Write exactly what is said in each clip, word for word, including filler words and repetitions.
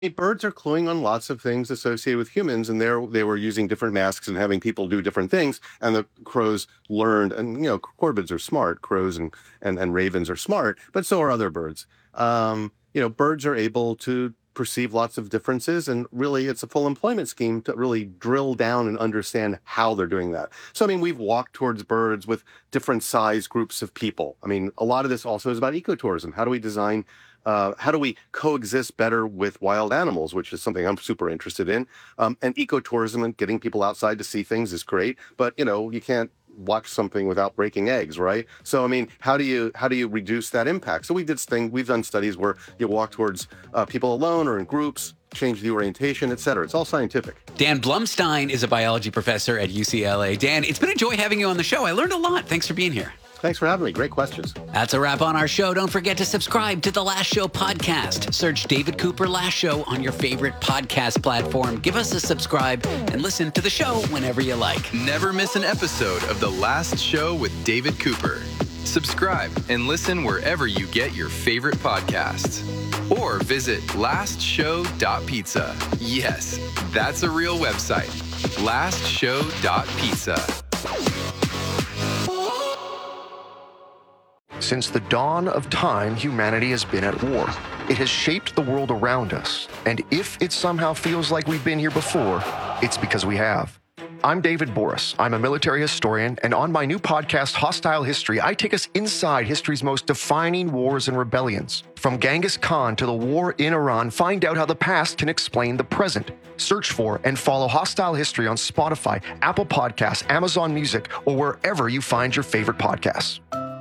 Birds are cluing on lots of things associated with humans, and there they were using different masks and having people do different things. And the crows learned, and you know, corvids are smart, crows and and, and ravens are smart, but so are other birds. Um, you know, birds are able to perceive lots of differences, and really, it's a full employment scheme to really drill down and understand how they're doing that. So, I mean, we've walked towards birds with different size groups of people. I mean, a lot of this also is about ecotourism. How do we design? Uh, how do we coexist better with wild animals, which is something I'm super interested in. Um, and ecotourism and getting people outside to see things is great, but you know, you can't watch something without breaking eggs, right? So, I mean, how do you how do you reduce that impact? So we did thing we've done studies where you walk towards uh, people alone or in groups, change the orientation, et cetera. It's all scientific. Dan Blumstein is a biology professor at U C L A. Dan, it's been a joy having you on the show. I learned a lot. Thanks for being here. Thanks for having me. Great questions. That's a wrap on our show. Don't forget to subscribe to the Last Show podcast. Search David Cooper Last Show on your favorite podcast platform. Give us a subscribe and listen to the show whenever you like. Never miss an episode of The Last Show with David Cooper. Subscribe and listen wherever you get your favorite podcasts. Or visit last show dot pizza. Yes, that's a real website. last show dot pizza. Since the dawn of time, humanity has been at war. It has shaped the world around us. And if it somehow feels like we've been here before, it's because we have. I'm David Boris. I'm a military historian, and on my new podcast, Hostile History, I take us inside history's most defining wars and rebellions. From Genghis Khan to the war in Iran, find out how the past can explain the present. Search for and follow Hostile History on Spotify, Apple Podcasts, Amazon Music, or wherever you find your favorite podcasts.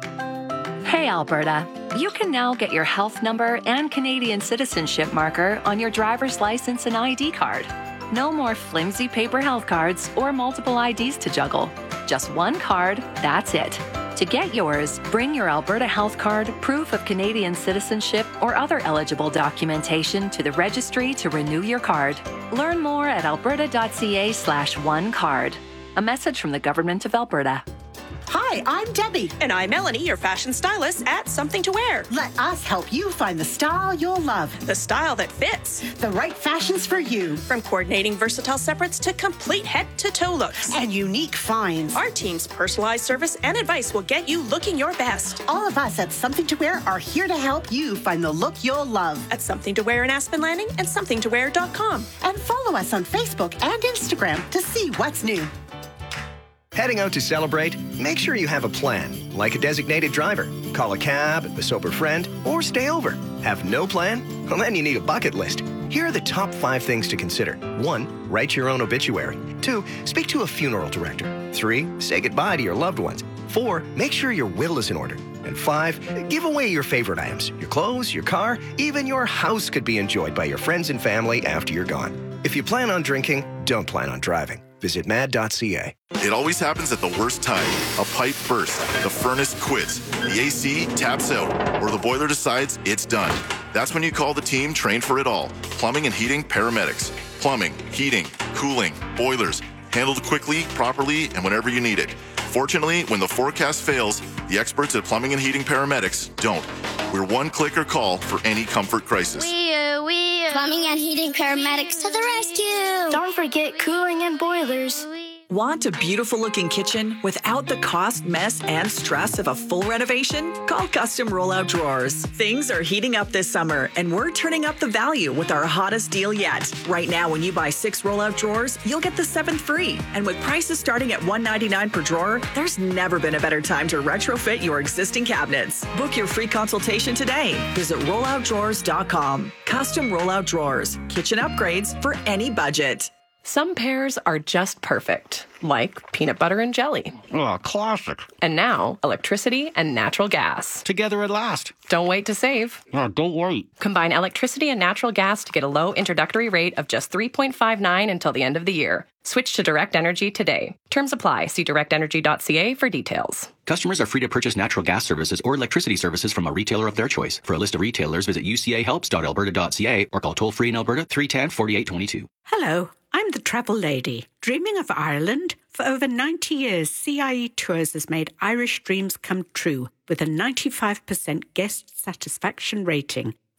Hey, Alberta. You can now get your health number and Canadian citizenship marker on your driver's license and I D card. No more flimsy paper health cards or multiple I Ds to juggle. Just one card, that's it. To get yours, bring your Alberta Health Card, proof of Canadian citizenship, or other eligible documentation to the registry to renew your card. Learn more at alberta.ca slash one card. A message from the Government of Alberta. Hi, I'm Debbie. And I'm Melanie, your fashion stylist at Something to Wear. Let us help you find the style you'll love. The style that fits. The right fashions for you. From coordinating versatile separates to complete head-to-toe looks. And unique finds. Our team's personalized service and advice will get you looking your best. All of us at Something to Wear are here to help you find the look you'll love. At Something to Wear in Aspen Landing and something to wear dot com. And follow us on Facebook and Instagram to see what's new. Heading out to celebrate? Make sure you have a plan, like a designated driver. Call a cab, a sober friend, or stay over. Have no plan? Well, then you need a bucket list. Here are the top five things to consider. One, write your own obituary. Two, speak to a funeral director. Three, say goodbye to your loved ones. Four, make sure your will is in order. And five, give away your favorite items. Your clothes, your car, even your house could be enjoyed by your friends and family after you're gone. If you plan on drinking, don't plan on driving. Visit mad dot c a. It always happens at the worst time. A pipe bursts, the furnace quits, the A C taps out, or the boiler decides it's done. That's when you call the team trained for it all. Plumbing and Heating Paramedics. Plumbing, heating, cooling, boilers. Handled quickly, properly, and whenever you need it. Fortunately, when the forecast fails, the experts at Plumbing and Heating Paramedics don't. We're one click or call for any comfort crisis. We uh, we uh, Plumbing and Heating Paramedics to the rescue. Don't forget cooling and boilers. Want a beautiful-looking kitchen without the cost, mess, and stress of a full renovation? Call Custom Rollout Drawers. Things are heating up this summer, and we're turning up the value with our hottest deal yet. Right now, when you buy six rollout drawers, you'll get the seventh free. And with prices starting at one hundred ninety-nine dollars per drawer, there's never been a better time to retrofit your existing cabinets. Book your free consultation today. Visit rollout drawers dot com. Custom Rollout Drawers. Kitchen upgrades for any budget. Some pairs are just perfect, like peanut butter and jelly. Oh, classic. And now, electricity and natural gas. Together at last. Don't wait to save. Oh, don't wait. Combine electricity and natural gas to get a low introductory rate of just three point five nine until the end of the year. Switch to Direct Energy today. Terms apply. See direct energy dot c a for details. Customers are free to purchase natural gas services or electricity services from a retailer of their choice. For a list of retailers, visit u c a helps dot alberta dot c a or call toll-free in Alberta three one zero, four eight two two. Hello, I'm the Travel Lady. Dreaming of Ireland? For over ninety years, C I E Tours has made Irish dreams come true with a ninety-five percent guest satisfaction rating.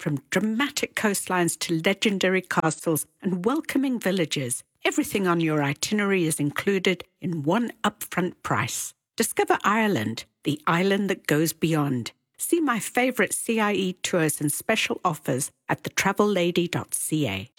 From dramatic coastlines to legendary castles and welcoming villages, everything on your itinerary is included in one upfront price. Discover Ireland, the island that goes beyond. See my favourite C I E tours and special offers at the travel lady dot c a.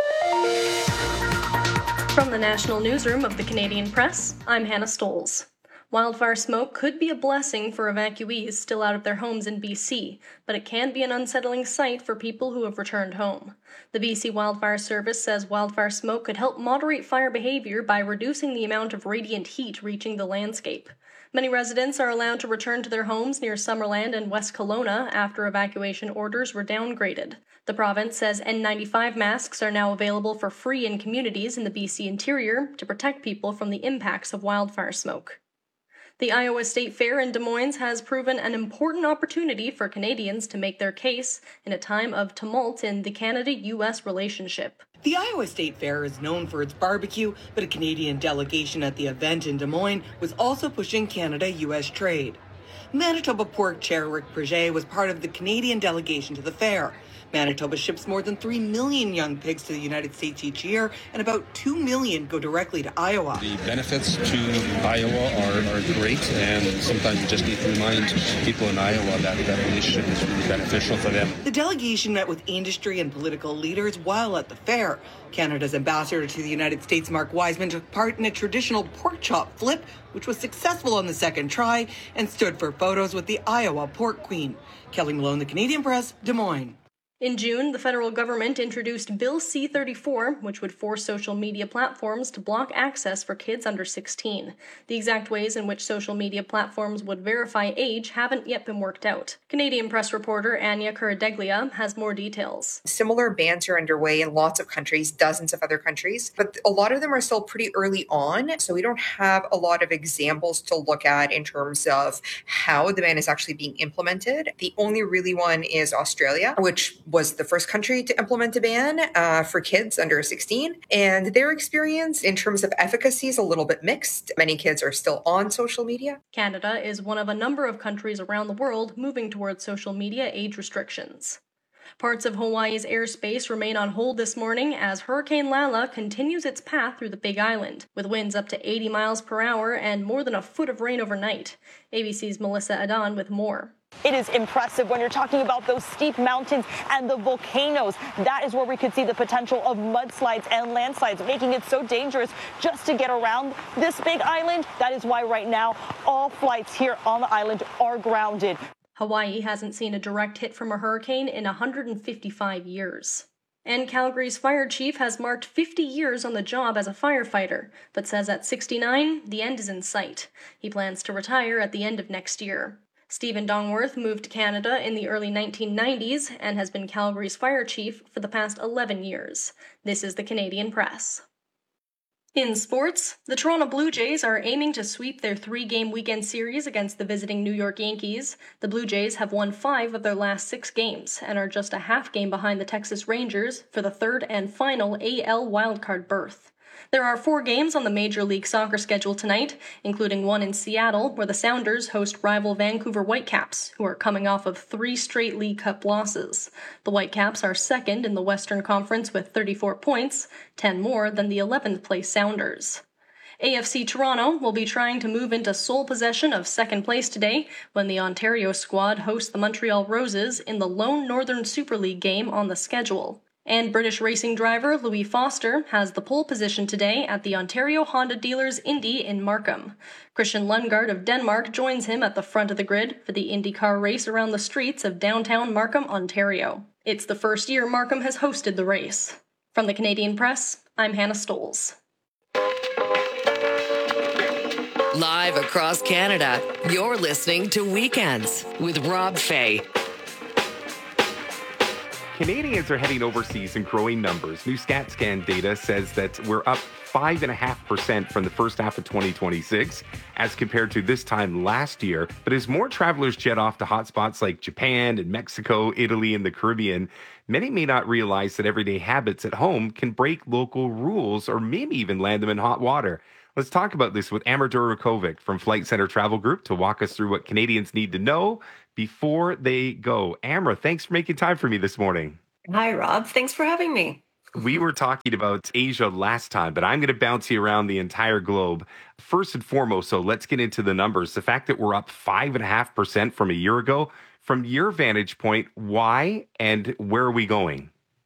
From the National Newsroom of the Canadian Press, I'm Hannah Stoles. Wildfire smoke could be a blessing for evacuees still out of their homes in B C, but it can be an unsettling sight for people who have returned home. The B C Wildfire Service says wildfire smoke could help moderate fire behavior by reducing the amount of radiant heat reaching the landscape. Many residents are allowed to return to their homes near Summerland and West Kelowna after evacuation orders were downgraded. The province says N ninety-five masks are now available for free in communities in the B C interior to protect people from the impacts of wildfire smoke. The Iowa State Fair in Des Moines has proven an important opportunity for Canadians to make their case in a time of tumult in the Canada U S relationship. The Iowa State Fair is known for its barbecue, but a Canadian delegation at the event in Des Moines was also pushing Canada U S trade. Manitoba Pork Chair Rick Preget was part of the Canadian delegation to the fair. Manitoba ships more than three million young pigs to the United States each year, and about two million go directly to Iowa. The benefits to Iowa are, are great, and sometimes we just need to remind people in Iowa that that relationship is really beneficial for them. The delegation met with industry and political leaders while at the fair. Canada's ambassador to the United States, Mark Wiseman, took part in a traditional pork chop flip, which was successful on the second try, and stood for photos with the Iowa Pork Queen. Kelly Malone, The Canadian Press, Des Moines. In June, the federal government introduced Bill C thirty-four, which would force social media platforms to block access for kids under sixteen. The exact ways in which social media platforms would verify age haven't yet been worked out. Canadian Press reporter Anya Kuradeglia has more details. Similar bans are underway in lots of countries, dozens of other countries, but a lot of them are still pretty early on, so we don't have a lot of examples to look at in terms of how the ban is actually being implemented. The only really one is Australia, which was the first country to implement a ban uh, for kids under sixteen. And their experience in terms of efficacy is a little bit mixed. Many kids are still on social media. Canada is one of a number of countries around the world moving towards social media age restrictions. Parts of Hawaii's airspace remain on hold this morning as Hurricane Lala continues its path through the Big Island, with winds up to eighty miles per hour and more than a foot of rain overnight. A B C's Melissa Adan with more. It is impressive when you're talking about those steep mountains and the volcanoes. That is where we could see the potential of mudslides and landslides, making it so dangerous just to get around this Big Island. That is why right now all flights here on the island are grounded. Hawaii hasn't seen a direct hit from a hurricane in one hundred fifty-five years. And Calgary's fire chief has marked fifty years on the job as a firefighter, but says at sixty-nine, the end is in sight. He plans to retire at the end of next year. Stephen Dongworth moved to Canada in the early nineteen nineties and has been Calgary's fire chief for the past eleven years. This is the Canadian Press. In sports, the Toronto Blue Jays are aiming to sweep their three-game weekend series against the visiting New York Yankees. The Blue Jays have won five of their last six games and are just a half game behind the Texas Rangers for the third and final A L wildcard berth. There are four games on the Major League Soccer schedule tonight, including one in Seattle, where the Sounders host rival Vancouver Whitecaps, who are coming off of three straight League Cup losses. The Whitecaps are second in the Western Conference with thirty-four points, ten more than the eleventh place Sounders. A F C Toronto will be trying to move into sole possession of second place today when the Ontario squad hosts the Montreal Roses in the lone Northern Super League game on the schedule. And British racing driver Louis Foster has the pole position today at the Ontario Honda Dealers Indy in Markham. Christian Lundgaard of Denmark joins him at the front of the grid for the IndyCar race around the streets of downtown Markham, Ontario. It's the first year Markham has hosted the race. From the Canadian Press, I'm Hannah Stoles. Live across Canada, you're listening to Weekends with Rob Fay. Canadians are heading overseas in growing numbers. New StatScan data says that we're up five point five percent from the first half of twenty twenty-six as compared to this time last year. But as more travelers jet off to hotspots like Japan and Mexico, Italy, and the Caribbean, many may not realize that everyday habits at home can break local rules or maybe even land them in hot water. Let's talk about this with Amber Durakovic from Flight Centre Travel Group to walk us through what Canadians need to know before they go. Amber, thanks for making time for me this morning. Hi, Rob. Thanks for having me. We were talking about Asia last time, but I'm going to bounce you around the entire globe. First and foremost, so let's get into the numbers. The fact that we're up five and a half percent from a year ago, from your vantage point, why and where are we going?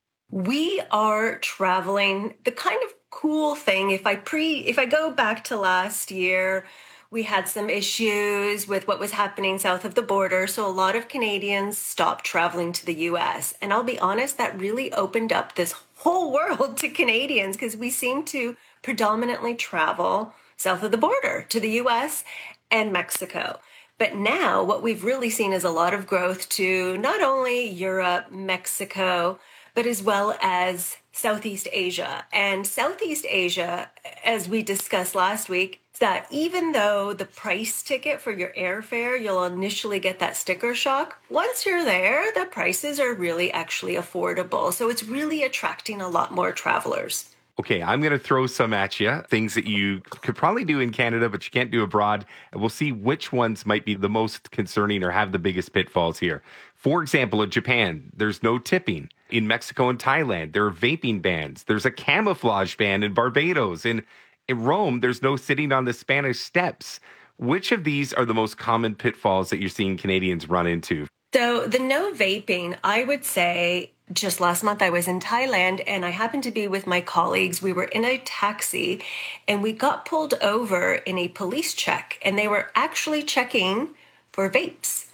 We are traveling. The kind of cool thing, if I pre, if I go back to last year, we had some issues with what was happening south of the border. So a lot of Canadians stopped traveling to the U S. And I'll be honest, that really opened up this whole world to Canadians because we seem to predominantly travel south of the border to the U S and Mexico. But now what we've really seen is a lot of growth to not only Europe, Mexico, but as well as Southeast Asia. And Southeast Asia, as we discussed last week, is that even though the price ticket for your airfare, you'll initially get that sticker shock, once you're there, the prices are really actually affordable. So it's really attracting a lot more travelers. Okay, I'm going to throw some at you, things that you could probably do in Canada, but you can't do abroad. And we'll see which ones might be the most concerning or have the biggest pitfalls here. For example, in Japan, there's no tipping. In Mexico and Thailand, there are vaping bans. There's a camouflage ban in Barbados. In, in Rome, there's no sitting on the Spanish steps. Which of these are the most common pitfalls that you're seeing Canadians run into? So the no vaping, I would say, just last month I was in Thailand and I happened to be with my colleagues. We were in a taxi and we got pulled over in a police check and they were actually checking for vapes.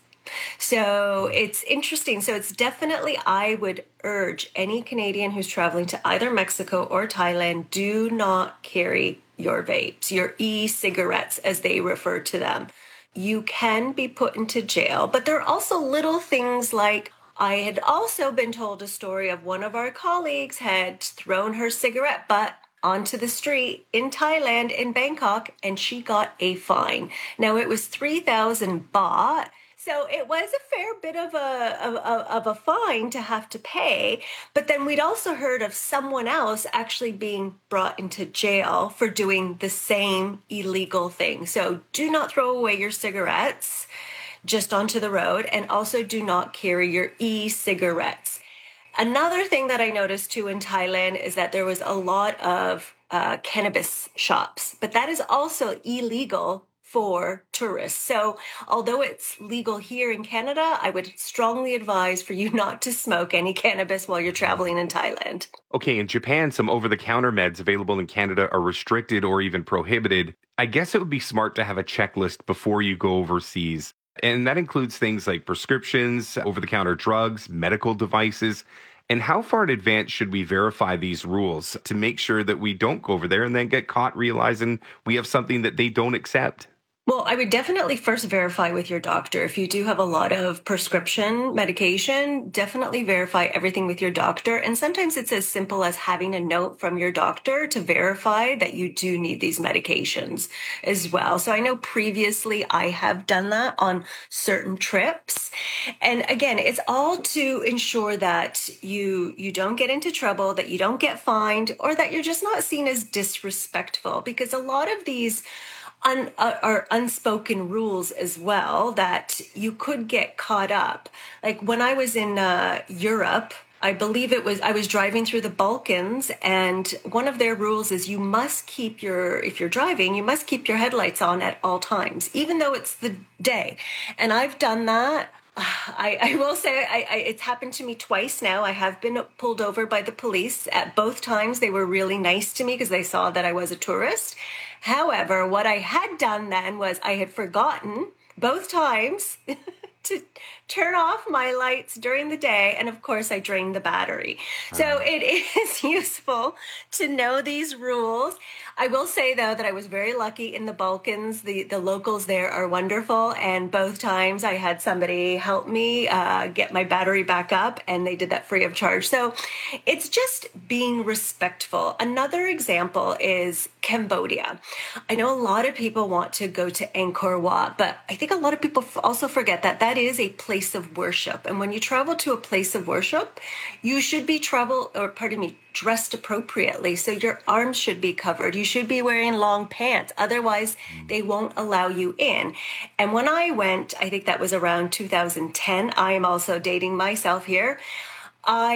So it's interesting. So it's definitely, I would urge any Canadian who's traveling to either Mexico or Thailand, do not carry your vapes, your e-cigarettes as they refer to them. You can be put into jail, but there are also little things like, I had also been told a story of one of our colleagues had thrown her cigarette butt onto the street in Thailand, in Bangkok, and she got a fine. Now, it was three thousand baht, so it was a fair bit of a, of, of a fine to have to pay. But then we'd also heard of someone else actually being brought into jail for doing the same illegal thing. So do not throw away your cigarettes just onto the road, and also do not carry your e-cigarettes. Another thing that I noticed too in Thailand is that there was a lot of uh, cannabis shops, but that is also illegal for tourists. So although it's legal here in Canada, I would strongly advise for you not to smoke any cannabis while you're traveling in Thailand. Okay, in Japan, some over-the-counter meds available in Canada are restricted or even prohibited. I guess it would be smart to have a checklist before you go overseas. And that includes things like prescriptions, over-the-counter drugs, medical devices. And how far in advance should we verify these rules to make sure that we don't go over there and then get caught realizing we have something that they don't accept? Well, I would definitely first verify with your doctor. If you do have a lot of prescription medication, definitely verify everything with your doctor. And sometimes it's as simple as having a note from your doctor to verify that you do need these medications as well. So I know previously I have done that on certain trips. And again, it's all to ensure that you, you don't get into trouble, that you don't get fined, or that you're just not seen as disrespectful, because a lot of these Un, uh, are unspoken rules as well that you could get caught up. Like when I was in uh, Europe, I believe it was, I was driving through the Balkans, and one of their rules is you must keep your, if you're driving, you must keep your headlights on at all times, even though it's the day. And I've done that. I, I will say I, I, it's happened to me twice now. I have been pulled over by the police. At both times, they were really nice to me because they saw that I was a tourist. However, what I had done then was I had forgotten both times to turn off my lights during the day. And of course, I drained the battery. So it is useful to know these rules. I will say, though, that I was very lucky in the Balkans. The, the locals there are wonderful. And both times I had somebody help me uh, get my battery back up, and they did that free of charge. So it's just being respectful. Another example is Cambodia. I know a lot of people want to go to Angkor Wat, but I think a lot of people also forget that that is a place of worship. And when you travel to a place of worship, you should be travel, or pardon me, dressed appropriately. So your arms should be covered. You should be wearing long pants. Otherwise, they won't allow you in. And when I went, I think that was around two thousand ten. I am also dating myself here. I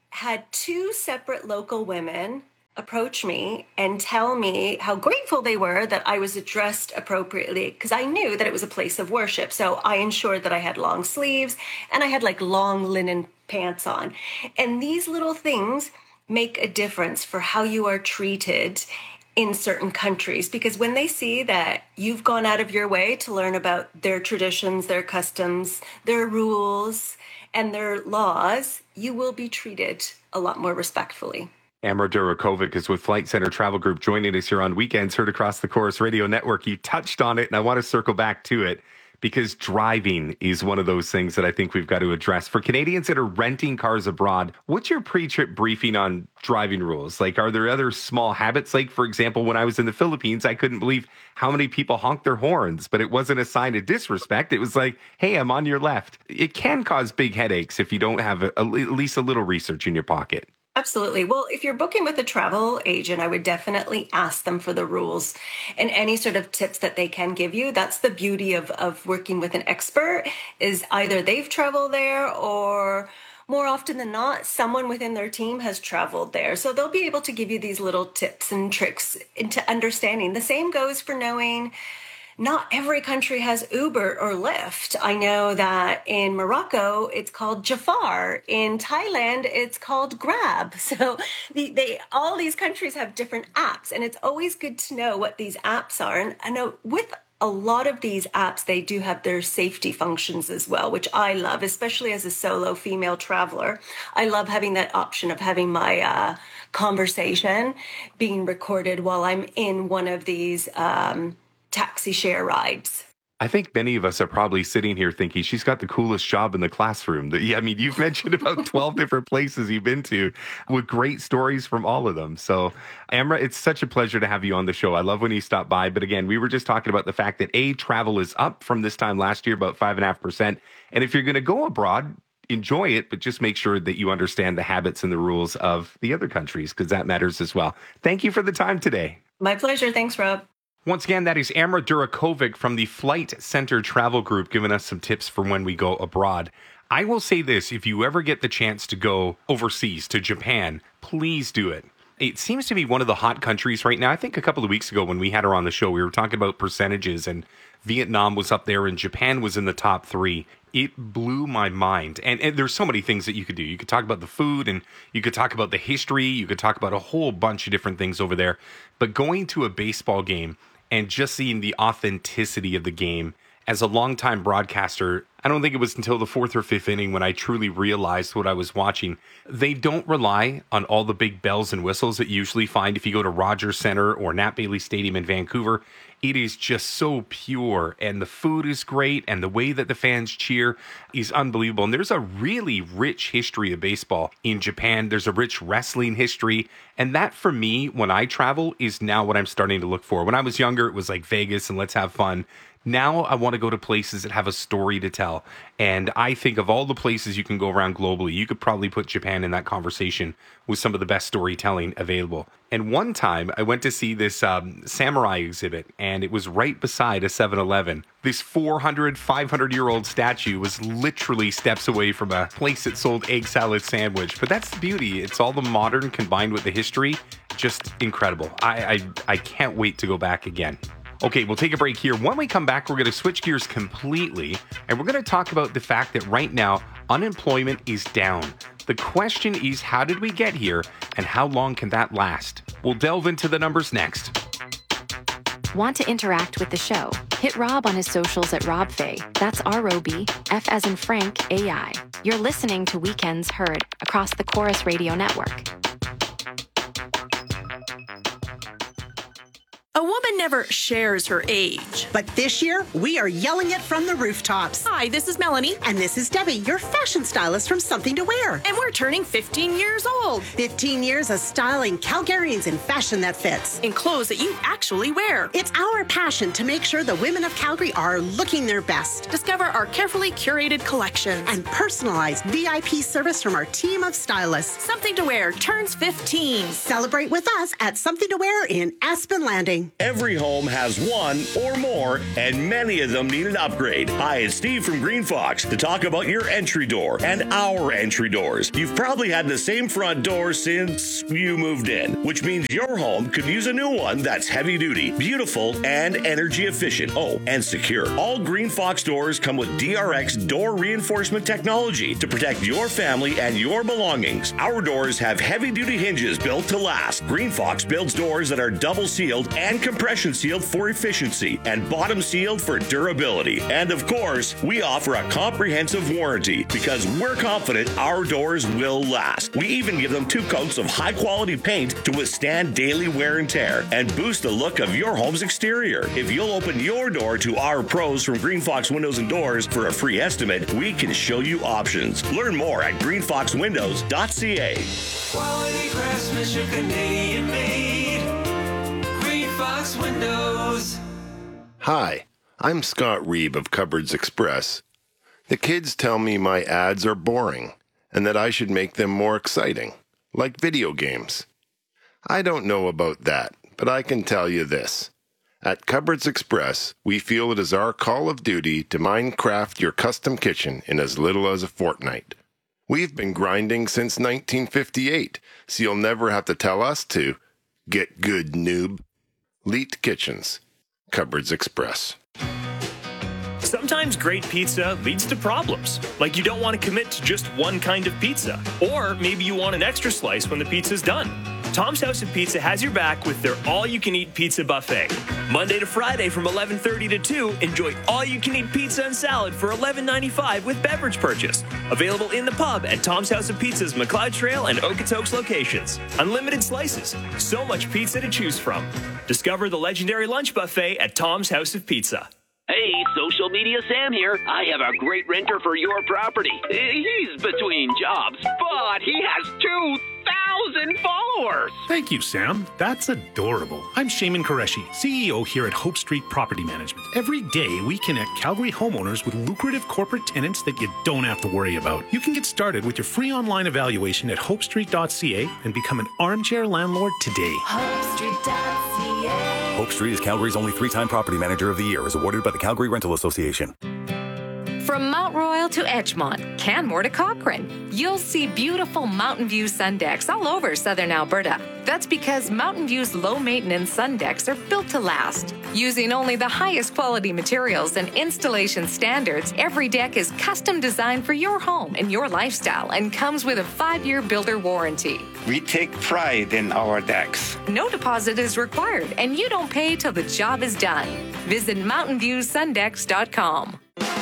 had two separate local women approach me and tell me how grateful they were that I was dressed appropriately, because I knew that it was a place of worship. So I ensured that I had long sleeves and I had like long linen pants on. And these little things make a difference for how you are treated in certain countries, because when they see that you've gone out of your way to learn about their traditions, their customs, their rules, and their laws, you will be treated a lot more respectfully. Amra Durakovic is with Flight Center Travel Group, joining us here on Weekends, heard across the Chorus Radio Network. You touched on it, and I want to circle back to it because driving is one of those things that I think we've got to address. For Canadians that are renting cars abroad, what's your pre-trip briefing on driving rules? Like, are there other small habits? Like, for example, when I was in the Philippines, I couldn't believe how many people honked their horns, but it wasn't a sign of disrespect. It was like, hey, I'm on your left. It can cause big headaches if you don't have a, a, at least a little research in your pocket. Absolutely. Well, if you're booking with a travel agent, I would definitely ask them for the rules and any sort of tips that they can give you. That's the beauty of, of working with an expert, is either they've traveled there or more often than not, someone within their team has traveled there. So they'll be able to give you these little tips and tricks into understanding. The same goes for knowing not every country has Uber or Lyft. I know that in Morocco, it's called Jafar. In Thailand, it's called Grab. So the, they all these countries have different apps, and it's always good to know what these apps are. And I know with a lot of these apps, they do have their safety functions as well, which I love, especially as a solo female traveler. I love having that option of having my uh, conversation being recorded while I'm in one of these um taxi share rides. I think many of us are probably sitting here thinking she's got the coolest job in the classroom. I mean, you've mentioned about twelve different places you've been to with great stories from all of them. So, Amra, it's such a pleasure to have you on the show. I love when you stop by. But again, we were just talking about the fact that A, travel is up from this time last year, about five and a half percent. And if you're going to go abroad, enjoy it, but just make sure that you understand the habits and the rules of the other countries, because that matters as well. Thank you for the time today. My pleasure. Thanks, Rob. Once again, that is Amra Durakovic from the Flight Center Travel Group giving us some tips for when we go abroad. I will say this, if you ever get the chance to go overseas to Japan, please do it. It seems to be one of the hot countries right now. I think a couple of weeks ago when we had her on the show, we were talking about percentages, and Vietnam was up there and Japan was in the top three. It blew my mind. And, and there's so many things that you could do. You could talk about the food, and you could talk about the history. You could talk about a whole bunch of different things over there. But going to a baseball game and just seeing the authenticity of the game, as a longtime broadcaster, I don't think it was until the fourth or fifth inning when I truly realized what I was watching. They don't rely on all the big bells and whistles that you usually find if you go to Rogers Centre or Nat Bailey Stadium in Vancouver. It is just so pure, and the food is great, and the way that the fans cheer is unbelievable. And there's a really rich history of baseball in Japan. There's a rich wrestling history, and that for me, when I travel, is now what I'm starting to look for. When I was younger, it was like Vegas and let's have fun. Now I want to go to places that have a story to tell. And I think of all the places you can go around globally, you could probably put Japan in that conversation with some of the best storytelling available. And one time I went to see this um, samurai exhibit, and it was right beside a seven eleven. This four hundred, five hundred year old statue was literally steps away from a place that sold egg salad sandwich. But that's the beauty. It's all the modern combined with the history. Just incredible. I, I, I can't wait to go back again. Okay, we'll take a break here. When we come back, we're going to switch gears completely, and we're going to talk about the fact that right now, unemployment is down. The question is, how did we get here, and how long can that last? We'll delve into the numbers next. Want to interact with the show? Hit Rob on his socials at Rob Fay. That's R O B, F as in Frank, A I. You're listening to Weekends Heard across the Chorus Radio Network. A woman never shares her age. But this year, we are yelling it from the rooftops. Hi, this is Melanie. And this is Debbie, your fashion stylist from Something to Wear. And we're turning fifteen years old. fifteen years of styling Calgarians in fashion that fits. In clothes that you actually wear. It's our passion to make sure the women of Calgary are looking their best. Discover our carefully curated collections. And personalized V I P service from our team of stylists. Something to Wear turns fifteen. Celebrate with us at Something to Wear in Aspen Landing. Every home has one or more, and many of them need an upgrade. Hi, it's Steve from Green Fox to talk about your entry door and our entry doors. You've probably had the same front door since you moved in, which means your home could use a new one that's heavy duty, beautiful, and energy efficient. Oh, and secure. All Green Fox doors come with D R X door reinforcement technology to protect your family and your belongings. Our doors have heavy duty hinges built to last. Green Fox builds doors that are double sealed and compression sealed for efficiency and bottom sealed for durability. And of course, we offer a comprehensive warranty because we're confident our doors will last. We even give them two coats of high quality paint to withstand daily wear and tear and boost the look of your home's exterior. If you'll open your door to our pros from Green Fox Windows and Doors for a free estimate, we can show you options. Learn more at green fox windows dot c a. Quality craftsmanship, Canadian made. Green Fox Windows. Hi, I'm Scott Reeb of Cupboards Express. The kids tell me my ads are boring and that I should make them more exciting, like video games. I don't know about that, but I can tell you this. At Cupboards Express, we feel it is our call of duty to Minecraft your custom kitchen in as little as a fortnight. We've been grinding since nineteen fifty-eight, so you'll never have to tell us to. Get good, noob. Leet Kitchens. Cupboards Express. Sometimes great pizza leads to problems, like you don't want to commit to just one kind of pizza, or maybe you want an extra slice when the pizza's done. Tom's House of Pizza has your back with their all-you-can-eat pizza buffet. Monday to Friday from eleven thirty to two, enjoy all-you-can-eat pizza and salad for eleven ninety-five with beverage purchase. Available in the pub at Tom's House of Pizza's McLeod Trail and Okotoks locations. Unlimited slices, so much pizza to choose from. Discover the legendary lunch buffet at Tom's House of Pizza. Hey, social media Sam here. I have a great renter for your property. He's between jobs, but he has two thousand followers. Thank you, Sam. That's adorable. I'm Shaman Qureshi, C E O here at Hope Street Property Management. Every day, we connect Calgary homeowners with lucrative corporate tenants that you don't have to worry about. You can get started with your free online evaluation at hope street dot c a and become an armchair landlord today. hope street dot c a. Hope Street is Calgary's only three-time Property Manager of the Year, as awarded by the Calgary Rental Association. From Mount Royal to Edgemont, Canmore to Cochrane, you'll see beautiful Mountain View sun decks all over southern Alberta. That's because Mountain View's low-maintenance sun decks are built to last. Using only the highest quality materials and installation standards, every deck is custom designed for your home and your lifestyle and comes with a five-year builder warranty. We take pride in our decks. No deposit is required, and you don't pay till the job is done. Visit mountain view sun decks dot com.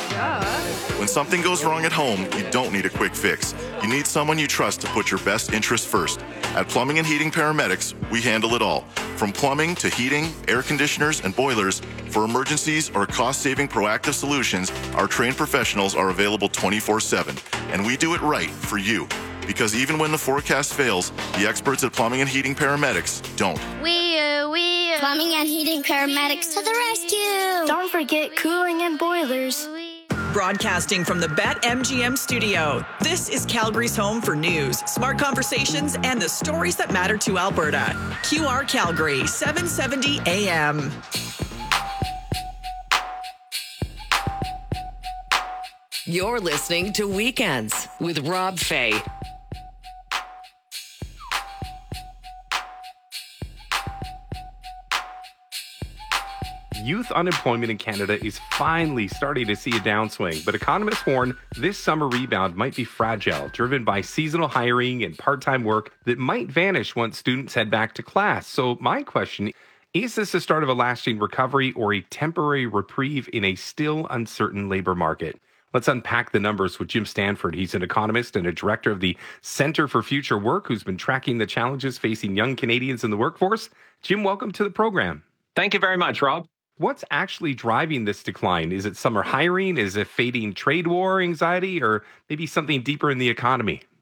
When something goes wrong at home, you don't need a quick fix. You need someone you trust to put your best interest first. At Plumbing and Heating Paramedics, we handle it all. From plumbing to heating, air conditioners, and boilers, for emergencies or cost-saving proactive solutions, our trained professionals are available twenty-four seven. And we do it right for you. Because even when the forecast fails, the experts at Plumbing and Heating Paramedics don't. We, uh, we, uh, Plumbing and Heating Paramedics to the rescue. Don't forget cooling and boilers. Broadcasting from the BetMGM studio, this is Calgary's home for news, smart conversations, and the stories that matter to Alberta. Q R Calgary, seven seventy A M. You're listening to Weekends with Rob Fay. Youth unemployment in Canada is finally starting to see a downswing, but economists warn this summer rebound might be fragile, driven by seasonal hiring and part-time work that might vanish once students head back to class. So my question, is this the start of a lasting recovery or a temporary reprieve in a still uncertain labor market? Let's unpack the numbers with Jim Stanford. He's an economist and a director of the Centre for Future Work who's been tracking the challenges facing young Canadians in the workforce. Jim, welcome to the program. Thank you very much, Rob. What's actually driving this decline? Is it summer hiring? Is it fading trade war anxiety, or maybe something deeper in the economy?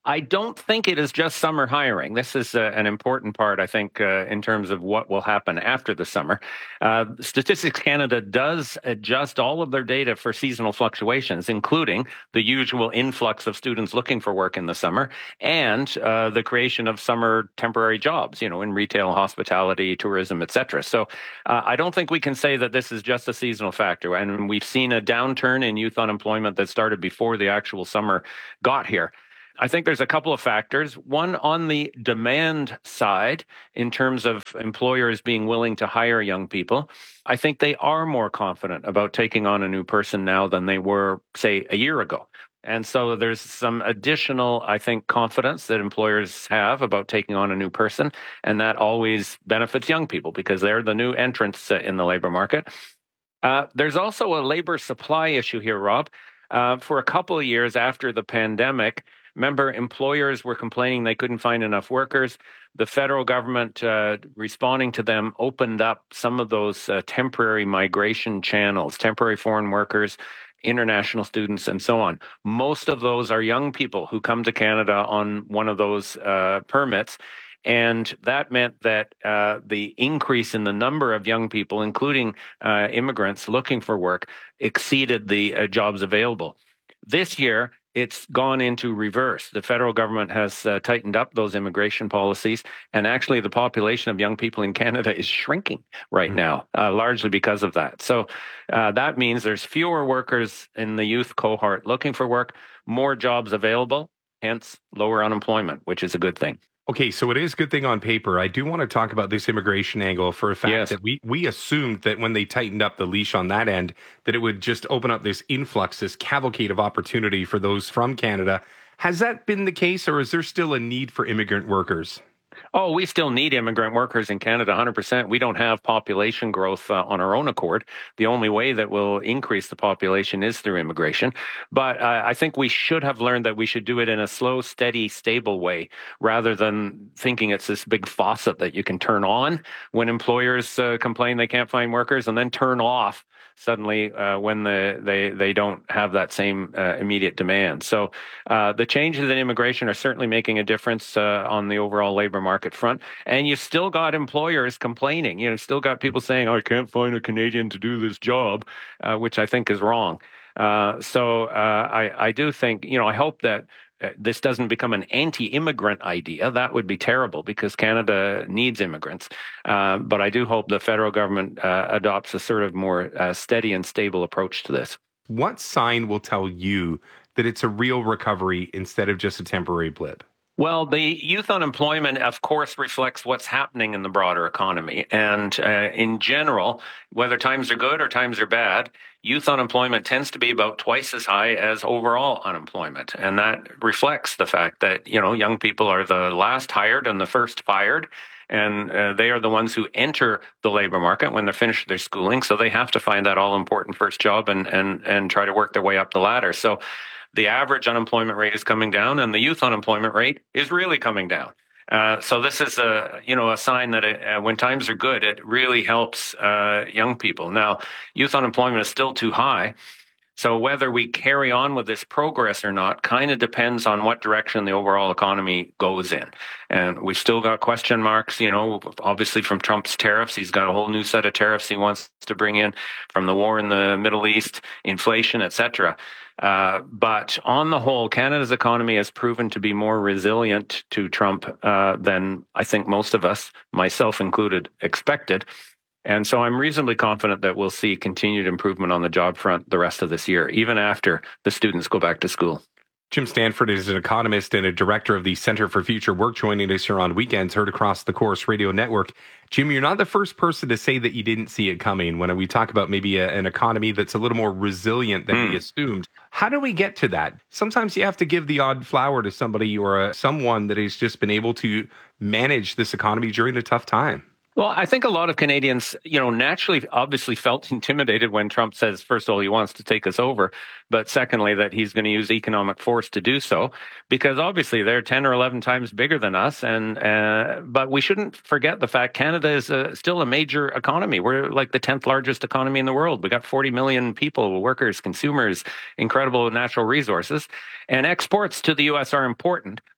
I don't think it is just summer hiring. This is uh, an important part, I think, uh, in terms of what will happen after the summer. Uh, Statistics Canada does adjust all of their data for seasonal fluctuations, including the usual influx of students looking for work in the summer and uh, the creation of summer temporary jobs, you know, in retail, hospitality, tourism, et cetera. So uh, I don't think we can say that this is just a seasonal factor. And we've seen a downturn in youth unemployment that started before the actual summer got here. I think there's a couple of factors. One, on the demand side, in terms of employers being willing to hire young people, I think they are more confident about taking on a new person now than they were, say, a year ago. And so there's some additional, I think, confidence that employers have about taking on a new person. And that always benefits young people because they're the new entrants in the labor market. Uh, there's also a labor supply issue here, Rob. Uh, for a couple of years after the pandemic, remember, employers were complaining they couldn't find enough workers. The federal government, uh, responding to them, opened up some of those uh, temporary migration channels, temporary foreign workers, international students, and so on. Most of those are young people who come to Canada on one of those uh, permits. And that meant that uh, the increase in the number of young people, including uh, immigrants looking for work, exceeded the uh, jobs available. This year, it's gone into reverse. The federal government has uh, tightened up those immigration policies, and actually the population of young people in Canada is shrinking right mm-hmm. now, uh, largely because of that. So uh, that means there's fewer workers in the youth cohort looking for work, more jobs available, hence lower unemployment, which is a good thing. Okay, so it is a good thing on paper. I do want to talk about this immigration angle for a fact yes. that we, we assumed that when they tightened up the leash on that end, that it would just open up this influx, this cavalcade of opportunity for those from Canada. Has that been the case, or is there still a need for immigrant workers? Oh, we still need immigrant workers in Canada, one hundred percent. We don't have population growth uh, on our own accord. The only way that will increase the population is through immigration. But uh, I think we should have learned that we should do it in a slow, steady, stable way, rather than thinking it's this big faucet that you can turn on when employers uh, complain they can't find workers and then turn off suddenly uh, when the, they they don't have that same uh, immediate demand. So uh, the changes in immigration are certainly making a difference uh, on the overall labor market front. And you've still got employers complaining. You know, still got people saying, oh, I can't find a Canadian to do this job, uh, which I think is wrong. Uh, so uh, I, I do think, you know, I hope that this doesn't become an anti-immigrant idea. That would be terrible because Canada needs immigrants. Uh, but I do hope the federal government uh, adopts a sort of more uh, steady and stable approach to this. What sign will tell you that it's a real recovery instead of just a temporary blip? Well, the youth unemployment, of course, reflects what's happening in the broader economy. And uh, in general, whether times are good or times are bad, youth unemployment tends to be about twice as high as overall unemployment. And that reflects the fact that, you know, young people are the last hired and the first fired. And uh, they are the ones who enter the labor market when they're finished their schooling. So they have to find that all-important first job and, and, and try to work their way up the ladder. So the average unemployment rate is coming down, and the youth unemployment rate is really coming down. Uh, so this is a you know a sign that it, uh, when times are good, it really helps uh, young people. Now, youth unemployment is still too high, so whether we carry on with this progress or not kind of depends on what direction the overall economy goes in. And we've still got question marks, you know, obviously from Trump's tariffs. He's got a whole new set of tariffs he wants to bring in, from the war in the Middle East, inflation, et cetera. Uh, but on the whole, Canada's economy has proven to be more resilient to Trump uh, than I think most of us, myself included, expected. And so I'm reasonably confident that we'll see continued improvement on the job front the rest of this year, even after the students go back to school. Jim Stanford is an economist and a director of the Center for Future Work, joining us here on Weekends, heard across the Chorus Radio Network. Jim, you're not the first person to say that you didn't see it coming when we talk about maybe a, an economy that's a little more resilient than mm. we assumed. How do we get to that? Sometimes you have to give the odd flower to somebody or a, someone that has just been able to manage this economy during a tough time. Well, I think a lot of Canadians, you know, naturally, obviously felt intimidated when Trump says, first of all, he wants to take us over, but secondly, that he's going to use economic force to do so, because obviously they're ten or eleven times bigger than us. And uh, but we shouldn't forget the fact Canada is uh, still a major economy. We're like the tenth largest economy in the world. We got forty million people, workers, consumers, incredible natural resources, and exports to the U S are important.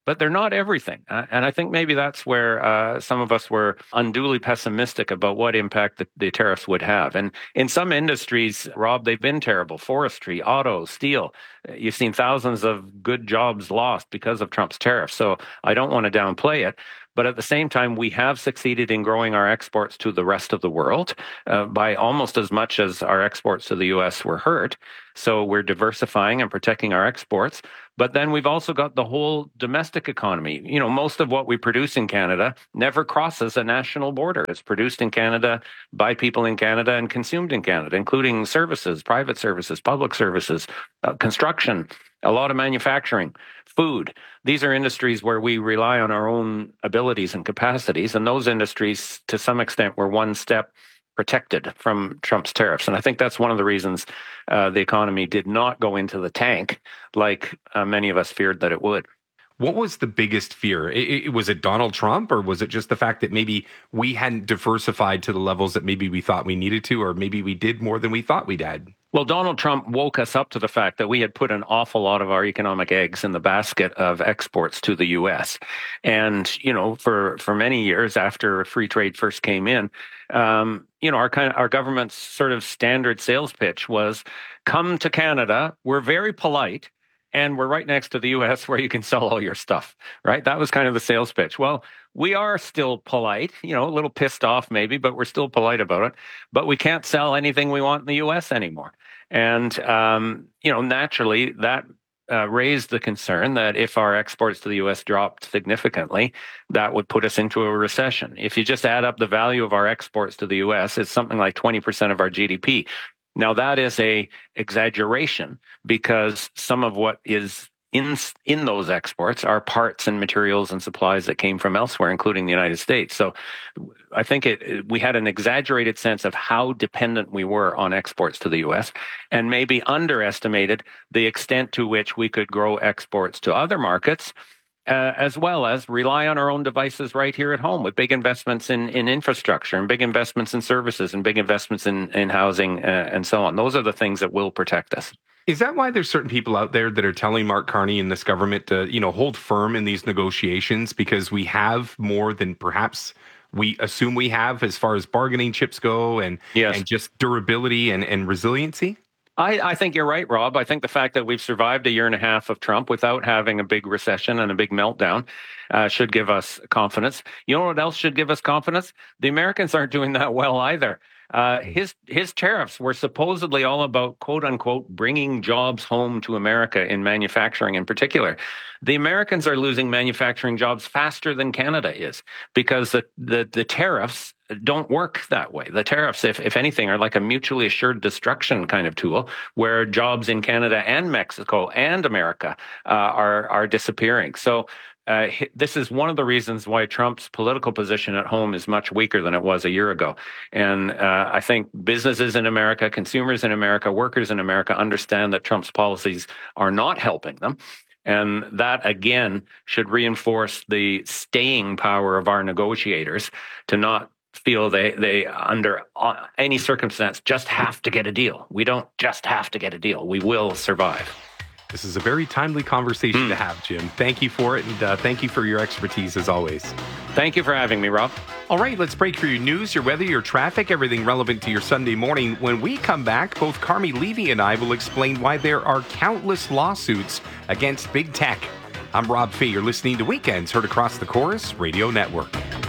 but they're not everything. Uh, and I think maybe that's where uh, some of us were unduly pessimistic about what impact the, the tariffs would have. And in some industries, Rob, they've been terrible. Forestry, auto, steel. You've seen thousands of good jobs lost because of Trump's tariffs. So I don't want to downplay it. But at the same time, we have succeeded in growing our exports to the rest of the world uh, by almost as much as our exports to the U S were hurt. So we're diversifying and protecting our exports. But then we've also got the whole domestic economy. You know, most of what we produce in Canada never crosses a national border. It's produced in Canada by people in Canada and consumed in Canada, including services, private services, public services, uh, construction, a lot of manufacturing, food. These are industries where we rely on our own abilities and capacities. And those industries, to some extent, were one step protected from Trump's tariffs. And I think that's one of the reasons uh, the economy did not go into the tank like uh, many of us feared that it would. What was the biggest fear? It, it, was it Donald Trump, or was it just the fact that maybe we hadn't diversified to the levels that maybe we thought we needed to, or maybe we did more than we thought we'd had? Well, Donald Trump woke us up to the fact that we had put an awful lot of our economic eggs in the basket of exports to the U S. And, you know, for, for many years after free trade first came in, um, you know, our kind of, our government's sort of standard sales pitch was, come to Canada, we're very polite, and we're right next to the U S where you can sell all your stuff, right? That was kind of the sales pitch. Well, we are still polite, you know, a little pissed off maybe, but we're still polite about it. But we can't sell anything we want in the U S anymore. And, um, you know, naturally that uh, raised the concern that if our exports to the U S dropped significantly, that would put us into a recession. If you just add up the value of our exports to the U S, it's something like twenty percent of our G D P. Now, that is a exaggeration because some of what is in in those exports are parts and materials and supplies that came from elsewhere, including the United States. So I think it, it, we had an exaggerated sense of how dependent we were on exports to the U S and maybe underestimated the extent to which we could grow exports to other markets, Uh, as well as rely on our own devices right here at home with big investments in, in infrastructure and big investments in services and big investments in, in housing uh, and so on. Those are the things that will protect us. Is that why there's certain people out there that are telling Mark Carney and this government to, you know, hold firm in these negotiations because we have more than perhaps we assume we have as far as bargaining chips go and, yes. and just durability and, and resiliency? I, I think you're right, Rob. I think the fact that we've survived a year and a half of Trump without having a big recession and a big meltdown uh, should give us confidence. You know what else should give us confidence? The Americans aren't doing that well either. Uh, his his tariffs were supposedly all about, quote unquote, bringing jobs home to America in manufacturing in particular. The Americans are losing manufacturing jobs faster than Canada is because the, the, the tariffs don't work that way. The tariffs, if, if anything, are like a mutually assured destruction kind of tool where jobs in Canada and Mexico and America uh, are, are disappearing. So Uh, this is one of the reasons why Trump's political position at home is much weaker than it was a year ago. And uh, I think businesses in America, consumers in America, workers in America understand that Trump's policies are not helping them. And that, again, should reinforce the staying power of our negotiators to not feel they, they under any circumstance, just have to get a deal. We don't just have to get a deal. We will survive. This is a very timely conversation mm. to have, Jim. Thank you for it, and uh, thank you for your expertise as always. Thank you for having me, Rob. All right, let's break for your news, your weather, your traffic, everything relevant to your Sunday morning. When we come back, both Carmi Levy and I will explain why there are countless lawsuits against big tech. I'm Rob Fay. You're listening to Weekends, heard across the Chorus Radio Network.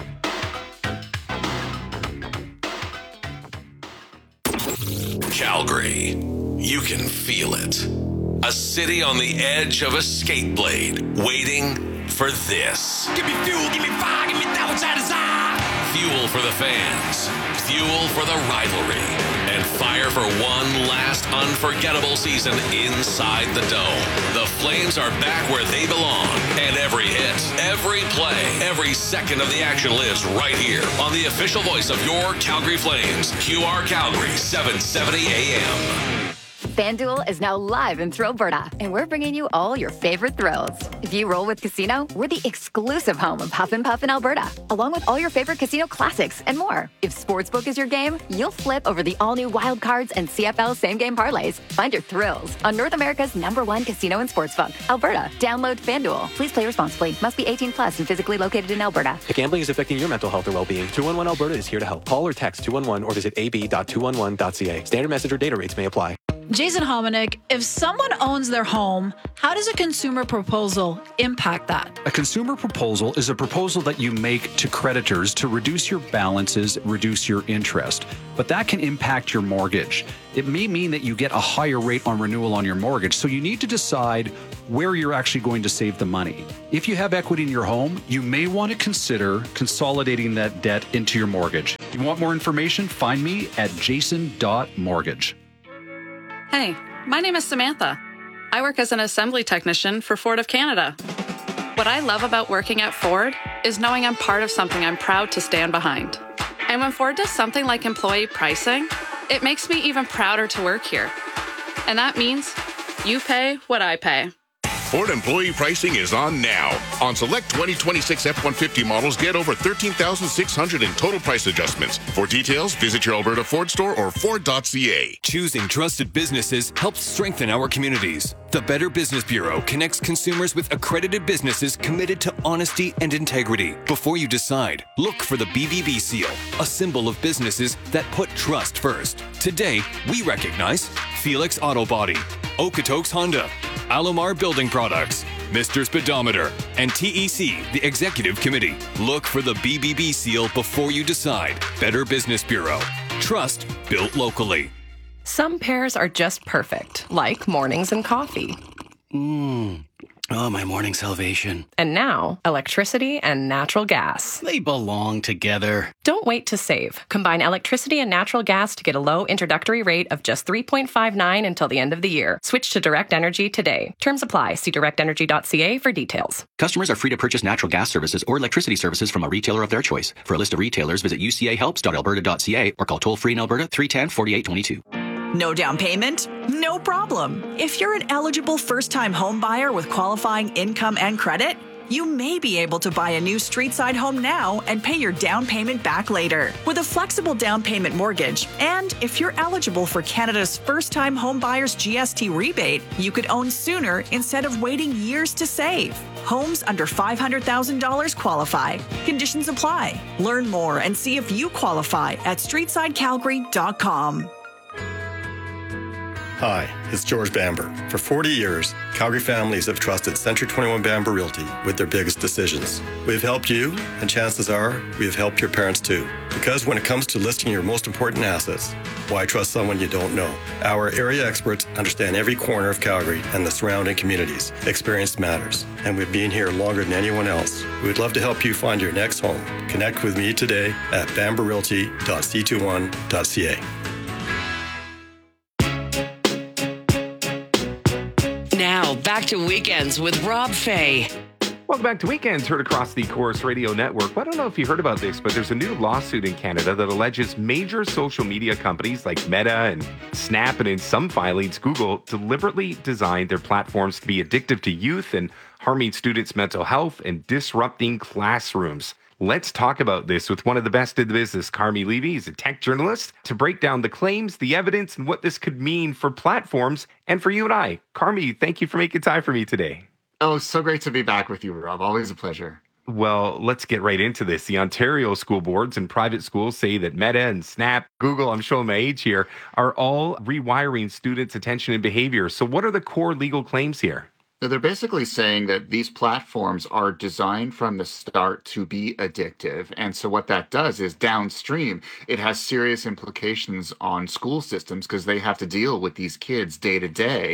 Calgary. You can feel it. A city on the edge of a skate blade, waiting for this. Give me fuel, give me fire, give me that which I desire. Fuel for the fans, fuel for the rivalry, and fire for one last unforgettable season inside the Dome. The Flames are back where they belong, and every hit, every play, every second of the action lives right here on the official voice of your Calgary Flames, Q R Calgary, seven seventy A M. FanDuel is now live in Thrillberta, and we're bringing you all your favorite thrills. If you roll with Casino, we're the exclusive home of Huff and Puff in Alberta, along with all your favorite casino classics and more. If Sportsbook is your game, you'll flip over the all-new Wild Cards and C F L same-game parlays. Find your thrills on North America's number one casino and sportsbook, Alberta. Download FanDuel. Please play responsibly. Must be eighteen plus and physically located in Alberta. If gambling is affecting your mental health or well-being, two one one Alberta is here to help. Call or text two one one or visit a b dot two one one dot c a. Standard message or data rates may apply. Jason Hominick, if someone owns their home, how does a consumer proposal impact that? A consumer proposal is a proposal that you make to creditors to reduce your balances, reduce your interest. But that can impact your mortgage. It may mean that you get a higher rate on renewal on your mortgage, so you need to decide where you're actually going to save the money. If you have equity in your home, you may want to consider consolidating that debt into your mortgage. If you want more information, find me at jason dot mortgage. Hey, my name is Samantha. I work as an assembly technician for Ford of Canada. What I love about working at Ford is knowing I'm part of something I'm proud to stand behind. And when Ford does something like employee pricing, it makes me even prouder to work here. And that means you pay what I pay. Ford employee pricing is on now. On select twenty twenty-six F one fifty models, get over thirteen thousand six hundred dollars in total price adjustments. For details, visit your Alberta Ford store or Ford dot c a. Choosing trusted businesses helps strengthen our communities. The Better Business Bureau connects consumers with accredited businesses committed to honesty and integrity. Before you decide, look for the B B B seal, a symbol of businesses that put trust first. Today, we recognize Felix Auto Body, Okotoks Honda, Alomar Building Products, Mister Speedometer, and T E C, the Executive Committee. Look for the B B B seal before you decide. Better Business Bureau. Trust built locally. Some pairs are just perfect, like mornings and coffee. Mmm. Oh, my morning salvation. And now, electricity and natural gas. They belong together. Don't wait to save. Combine electricity and natural gas to get a low introductory rate of just three point five nine until the end of the year. Switch to Direct Energy today. Terms apply. See direct energy dot c a for details. Customers are free to purchase natural gas services or electricity services from a retailer of their choice. For a list of retailers, visit u c a helps dot alberta dot c a or call toll-free in Alberta three one zero, four eight two two. No down payment? No problem. If you're an eligible first-time home buyer with qualifying income and credit, you may be able to buy a new street-side home now and pay your down payment back later with a flexible down payment mortgage. And if you're eligible for Canada's first-time home buyers G S T rebate, you could own sooner instead of waiting years to save. Homes under five hundred thousand dollars qualify. Conditions apply. Learn more and see if you qualify at street side calgary dot com. Hi, it's George Bamber. For forty years, Calgary families have trusted Century twenty-one Bamber Realty with their biggest decisions. We've helped you, and chances are we have helped your parents too. Because when it comes to listing your most important assets, why trust someone you don't know? Our area experts understand every corner of Calgary and the surrounding communities. Experience matters, and we've been here longer than anyone else. We'd love to help you find your next home. Connect with me today at bamber realty dot c two one dot c a. Now, back to Weekends with Rob Fay. Welcome back to Weekends, heard across the Chorus Radio Network. I don't know if you heard about this, but there's a new lawsuit in Canada that alleges major social media companies like Meta and Snap, and in some filings, Google, deliberately designed their platforms to be addictive to youth and harming students' mental health and disrupting classrooms. Let's talk about this with one of the best in the business, Carmi Levy. He's a tech journalist, to break down the claims, the evidence, and what this could mean for platforms and for you and I. Carmi, thank you for making time for me today. Oh, so great to be back with you, Rob. Always a pleasure. Well, let's get right into this. The Ontario school boards and private schools say that Meta and Snap, Google, I'm showing my age here, are all rewiring students' attention and behavior. So what are the core legal claims here? They're basically saying that these platforms are designed from the start to be addictive. And so what that does is downstream, it has serious implications on school systems because they have to deal with these kids day to day.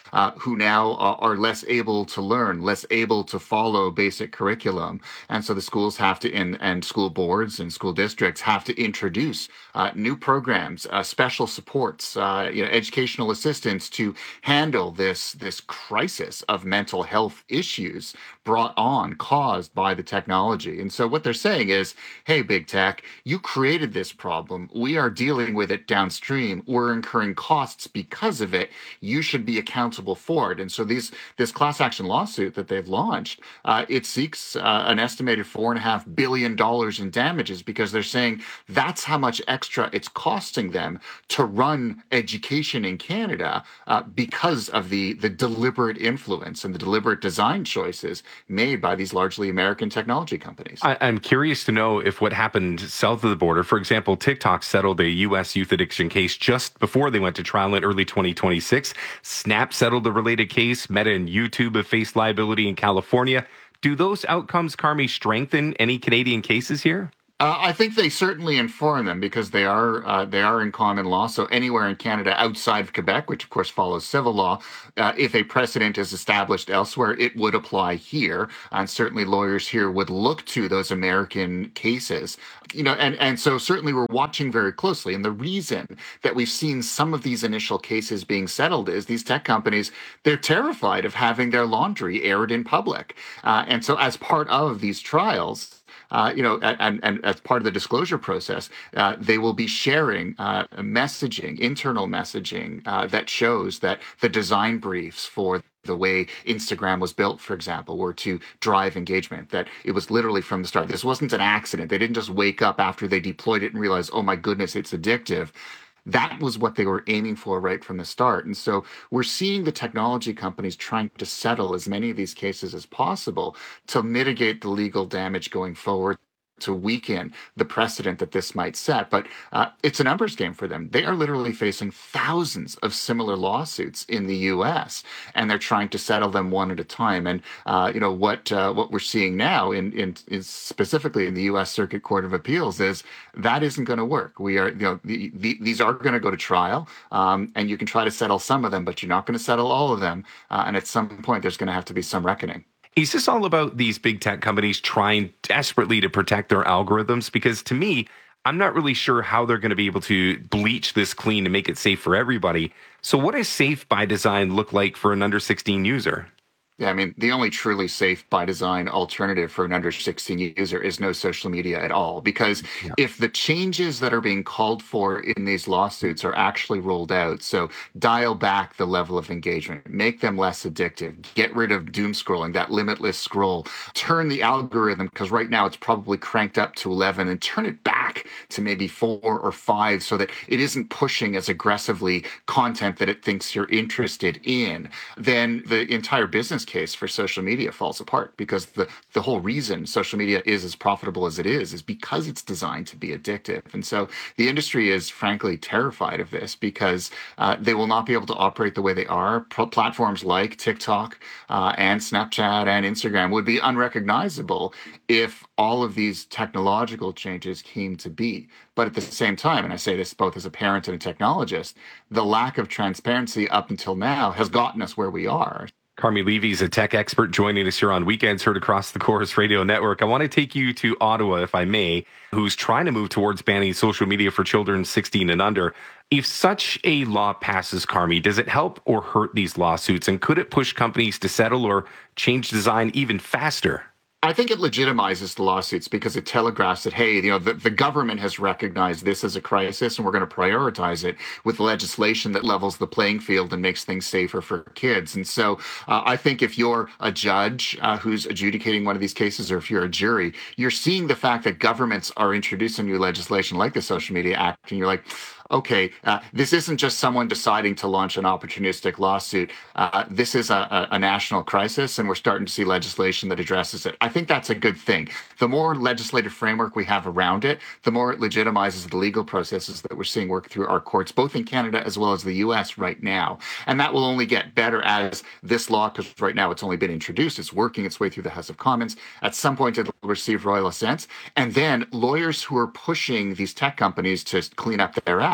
uh, who now are, are less able to learn, less able to follow basic curriculum. And so the schools have to, in, and school boards and school districts have to introduce uh, new programs, uh, special supports, uh, you know, educational assistance to handle this, this crisis of mental health issues brought on, caused by the technology. And so what they're saying is, hey, big tech, you created this problem. We are dealing with it downstream. We're incurring costs because of it. You should be accountable for it. And so these this class action lawsuit that they've launched, uh, it seeks uh, an estimated four and a half billion dollars in damages because they're saying that's how much extra it's costing them to run education in Canada uh, because of the the deliberate influence and the deliberate design choices made by these largely American technology companies. I, I'm curious to know if what happened south of the border, for example, TikTok settled a U S youth addiction case just before they went to trial in early twenty twenty-six. Snap settled a related case. Meta and YouTube have faced liability in California. Do those outcomes, Carmi, strengthen any Canadian cases here? Uh, I think they certainly inform them because they are uh, they are in common law. So anywhere in Canada outside of Quebec, which of course follows civil law, uh, if a precedent is established elsewhere, it would apply here. And certainly lawyers here would look to those American cases. You know, and, and so certainly we're watching very closely. And the reason that we've seen some of these initial cases being settled is these tech companies, they're terrified of having their laundry aired in public. Uh, and so as part of these trials, Uh, you know, and, and as part of the disclosure process, uh, they will be sharing uh, messaging, internal messaging uh, that shows that the design briefs for the way Instagram was built, for example, were to drive engagement, that it was literally from the start. This wasn't an accident. They didn't just wake up after they deployed it and realize, oh my goodness, it's addictive. That was what they were aiming for right from the start. And so we're seeing the technology companies trying to settle as many of these cases as possible to mitigate the legal damage going forward, to weaken the precedent that this might set. But uh, it's a numbers game for them. They are literally facing thousands of similar lawsuits in the U S, and they're trying to settle them one at a time. And, uh, you know, what uh, what we're seeing now, in, in, in specifically in the U S Circuit Court of Appeals, is that isn't going to work. We are, you know, the, the, these are going to go to trial, um, and you can try to settle some of them, but you're not going to settle all of them. Uh, and at some point, there's going to have to be some reckoning. Is this all about these big tech companies trying desperately to protect their algorithms? Because to me, I'm not really sure how they're going to be able to bleach this clean to make it safe for everybody. So what does safe by design look like for an under sixteen user? Yeah, I mean, the only truly safe by design alternative for an under sixteen user is no social media at all. Because yeah. if the changes that are being called for in these lawsuits are actually rolled out, so dial back the level of engagement, make them less addictive, get rid of doom scrolling, that limitless scroll, turn the algorithm, because right now it's probably cranked up to eleven, and turn it back to maybe four or five so that it isn't pushing as aggressively content that it thinks you're interested in, then the entire business case for social media falls apart, because the, the whole reason social media is as profitable as it is is because it's designed to be addictive. And so the industry is frankly terrified of this, because uh, they will not be able to operate the way they are. Pro- platforms like TikTok uh, and Snapchat and Instagram would be unrecognizable if all of these technological changes came to be. But at the same time, and I say this both as a parent and a technologist, the lack of transparency up until now has gotten us where we are. Carmi Levy is a tech expert joining us here on Weekends, heard across the Chorus Radio Network. I want to take you to Ottawa, if I may, who's trying to move towards banning social media for children sixteen and under. If such a law passes, Carmi, does it help or hurt these lawsuits? And could it push companies to settle or change design even faster? I think it legitimizes the lawsuits because it telegraphs that, hey, you know, the, the government has recognized this as a crisis, and we're going to prioritize it with legislation that levels the playing field and makes things safer for kids. And so uh, I think if you're a judge uh, who's adjudicating one of these cases, or if you're a jury, you're seeing the fact that governments are introducing new legislation like the Social Media Act, and you're like, okay, uh, this isn't just someone deciding to launch an opportunistic lawsuit. Uh, this is a, a, a national crisis, and we're starting to see legislation that addresses it. I think that's a good thing. The more legislative framework we have around it, the more it legitimizes the legal processes that we're seeing work through our courts, both in Canada as well as the U S right now. And that will only get better as this law, because right now it's only been introduced, it's working its way through the House of Commons. At some point, it'll receive royal assent. And then lawyers who are pushing these tech companies to clean up their act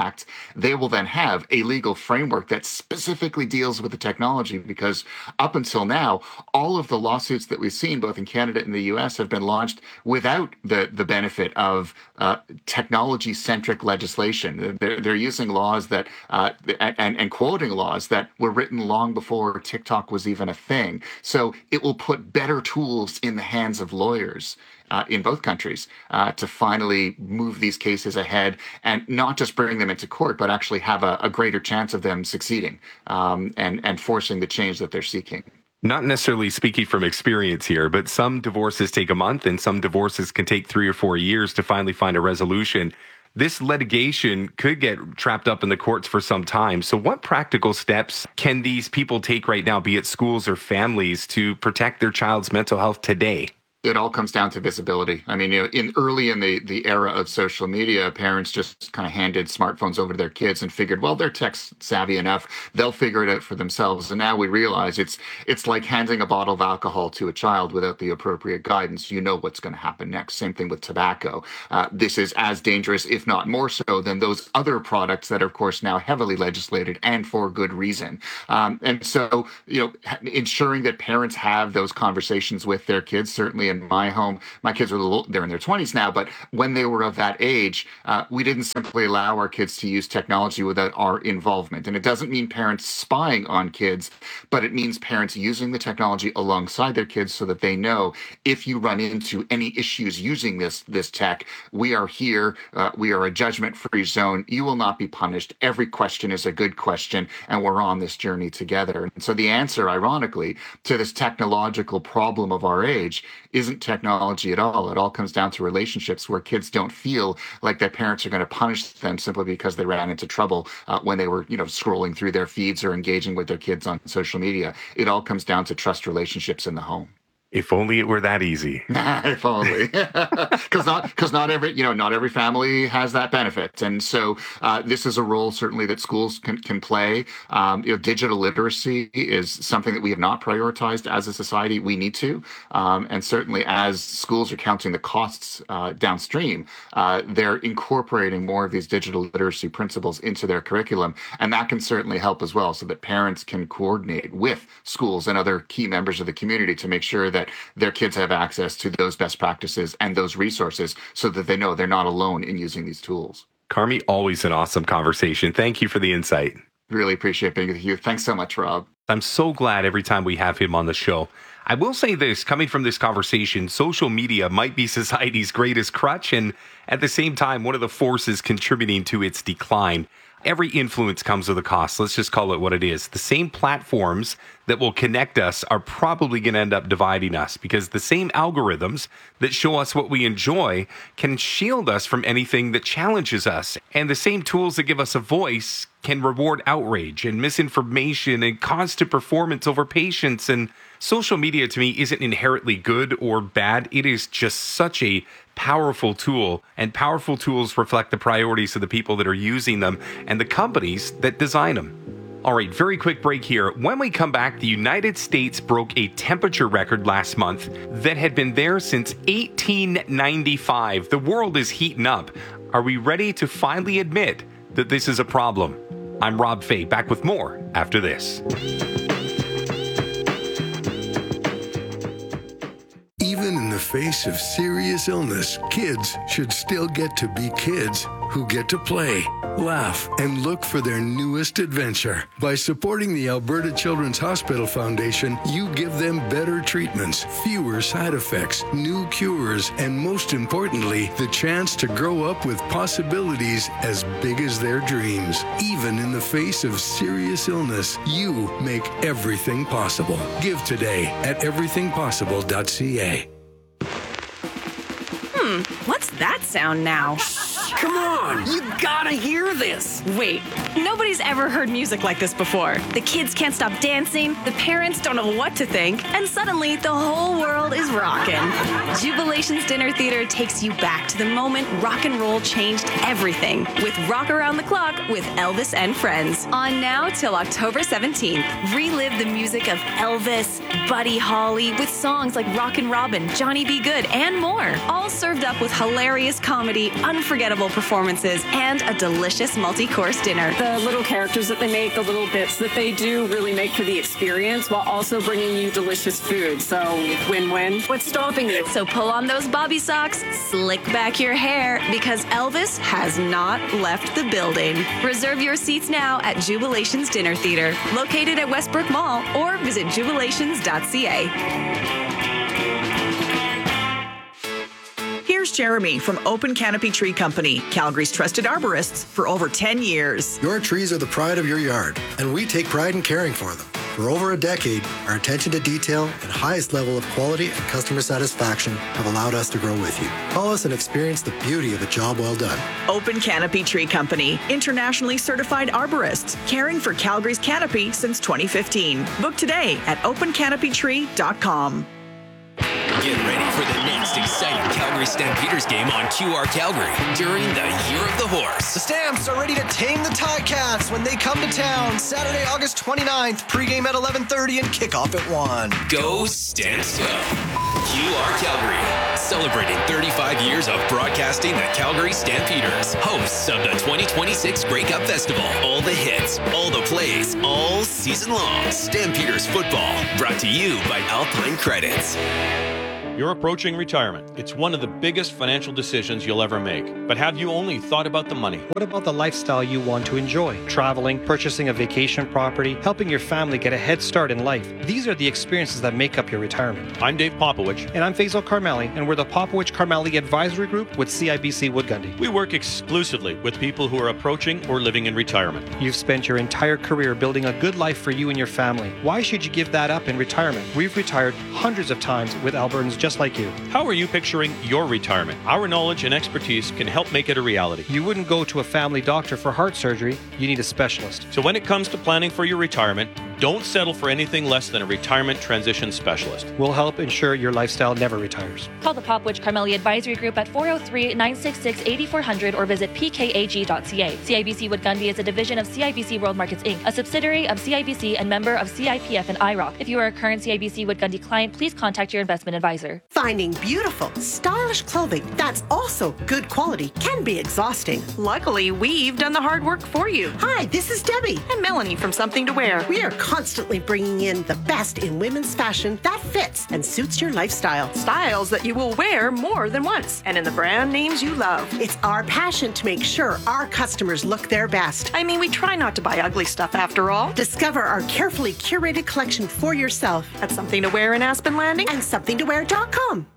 Act, they will then have a legal framework that specifically deals with the technology, because up until now, all of the lawsuits that we've seen, both in Canada and the U S, have been launched without the, the benefit of uh, technology-centric legislation. They're, they're using laws that, uh, and, and quoting laws that were written long before TikTok was even a thing. So it will put better tools in the hands of lawyers Uh, in both countries uh, to finally move these cases ahead and not just bring them into court, but actually have a, a greater chance of them succeeding um, and, and forcing the change that they're seeking. Not necessarily speaking from experience here, but some divorces take a month and some divorces can take three or four years to finally find a resolution. This litigation could get trapped up in the courts for some time. So what practical steps can these people take right now, be it schools or families, to protect their child's mental health today? It all comes down to visibility. I mean, you know, in early in the, the era of social media, parents just kind of handed smartphones over to their kids and figured, well, they're tech savvy enough, they'll figure it out for themselves. And now we realize it's it's like handing a bottle of alcohol to a child without the appropriate guidance. You know what's going to happen next. Same thing with tobacco. Uh, this is as dangerous, if not more so, than those other products that are, of course, now heavily legislated and for good reason. Um, and so, you know, ensuring that parents have those conversations with their kids, certainly in my home, my kids are a little, they're in their twenties now, but when they were of that age, uh, we didn't simply allow our kids to use technology without our involvement. And it doesn't mean parents spying on kids, but it means parents using the technology alongside their kids so that they know if you run into any issues using this, this tech, we are here, uh, we are a judgment-free zone, you will not be punished, every question is a good question, and we're on this journey together. And so the answer, ironically, to this technological problem of our age isn't technology at all. It all comes down to relationships where kids don't feel like their parents are going to punish them simply because they ran into trouble uh, when they were, you know, scrolling through their feeds or engaging with their kids on social media. It all comes down to trust relationships in the home. If only it were that easy. If only, because not because not every you know not every family has that benefit, and so uh, this is a role certainly that schools can can play. Um, you know, digital literacy is something that we have not prioritized as a society. We need to, um, and certainly as schools are counting the costs uh, downstream, uh, they're incorporating more of these digital literacy principles into their curriculum, and that can certainly help as well, so that parents can coordinate with schools and other key members of the community to make sure that their kids have access to those best practices and those resources so that they know they're not alone in using these tools. Carmi, always an awesome conversation. Thank you for the insight. Really appreciate being with you. Thanks so much, Rob. I'm so glad every time we have him on the show. I will say this, coming from this conversation, social media might be society's greatest crutch and at the same time, one of the forces contributing to its decline. Every influence comes with a cost. Let's just call it what it is. The same platforms that will connect us are probably going to end up dividing us, because the same algorithms that show us what we enjoy can shield us from anything that challenges us. And the same tools that give us a voice can reward outrage and misinformation and constant performance over patience. And social media to me isn't inherently good or bad. It is just such a powerful tool, and powerful tools reflect the priorities of the people that are using them and the companies that design them. All right, very quick break here. When we come back, the United States broke a temperature record last month that had been there since eighteen ninety-five. The world is heating up. Are we ready to finally admit that this is a problem? I'm Rob Fay, back with more after this. Even in the face of serious illness, kids should still get to be kids who get to play, laugh, and look for their newest adventure. By supporting the Alberta Children's Hospital Foundation, you give them better treatments, fewer side effects, new cures, and most importantly, the chance to grow up with possibilities as big as their dreams. Even in the face of serious illness, you make everything possible. Give today at everything possible dot c a. Hmm, what's that sound now? Come on, you gotta hear this. Wait, nobody's ever heard music like this before. The kids can't stop dancing, the parents don't know what to think, and suddenly the whole world is rocking. Jubilation's Dinner Theater takes you back to the moment rock and roll changed everything with Rock Around the Clock with Elvis and Friends. On now till October seventeenth. Relive the music of Elvis, Buddy Holly with songs like Rockin' Robin, Johnny B. Good, and more. All served up with hilarious comedy, unforgettable performances, and a delicious multi-course dinner. The little characters that they make, the little bits that they do really make for the experience while also bringing you delicious food. So win-win. What's stopping you? So pull on those bobby socks, slick back your hair, because Elvis has not left the building. Reserve your seats now at Jubilations Dinner Theater, located at Westbrook Mall, or visit jubilations dot c a. Here's Jeremy from Open Canopy Tree Company, Calgary's trusted arborists for over ten years. Your trees are the pride of your yard, and we take pride in caring for them. For over a decade, our attention to detail and highest level of quality and customer satisfaction have allowed us to grow with you. Call us and experience the beauty of a job well done. Open Canopy Tree Company, internationally certified arborists, caring for Calgary's canopy since twenty fifteen. Book today at open canopy tree dot com. Get ready for the next exciting Calgary Stampeders game on Q R Calgary during the Year of the Horse. The Stamps are ready to tame the Ticats when they come to town. Saturday, August twenty-ninth, pregame at eleven thirty and kickoff at one. Go Stamps Go! Q R Calgary, celebrating thirty-five years of broadcasting the Calgary Stampeders, hosts of the twenty twenty-six Grey Cup Festival. All the hits, all the plays, all season long. Stampeders football, brought to you by Alpine Credits. You're approaching retirement. It's one of the biggest financial decisions you'll ever make. But have you only thought about the money? What about the lifestyle you want to enjoy? Traveling, purchasing a vacation property, helping your family get a head start in life. These are the experiences that make up your retirement. I'm Dave Popowich. And I'm Faisal Carmeli, and we're the Popowich Carmeli Advisory Group with C I B C Wood Gundy. We work exclusively with people who are approaching or living in retirement. You've spent your entire career building a good life for you and your family. Why should you give that up in retirement? We've retired hundreds of times with Albertans just like you. How are you picturing your retirement? Our knowledge and expertise can help make it a reality. You wouldn't go to a family doctor for heart surgery. You need a specialist. So when it comes to planning for your retirement, don't settle for anything less than a retirement transition specialist. We'll help ensure your lifestyle never retires. Call the Popowich Carmeli Advisory Group at four oh three, nine six six, eight four zero zero or visit p k a g dot c a. C I B C Wood Gundy is a division of C I B C World Markets Incorporated, a subsidiary of C I B C and member of C I P F and I R O C. If you are a current C I B C Wood Gundy client, please contact your investment advisor. Finding beautiful, stylish clothing that's also good quality can be exhausting. Luckily, we've done the hard work for you. Hi, this is Debbie. And Melanie from Something to Wear. We are constantly bringing in the best in women's fashion that fits and suits your lifestyle. Styles that you will wear more than once, and in the brand names you love. It's our passion to make sure our customers look their best. I mean, we try not to buy ugly stuff after all. Discover our carefully curated collection for yourself at Something to Wear in Aspen Landing and something to wear dot com.